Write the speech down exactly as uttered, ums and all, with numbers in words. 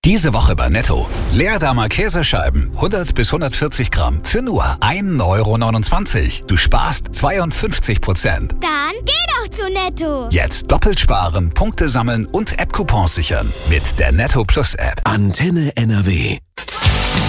Diese Woche bei Netto. Leerdammer Käsescheiben, hundert bis hundertvierzig Gramm für nur ein Euro neunundzwanzig. Du sparst zweiundfünfzig Prozent. Dann geh doch zu Netto. Jetzt doppelt sparen, Punkte sammeln und App-Coupons sichern mit der Netto Plus App. Antenne N R W.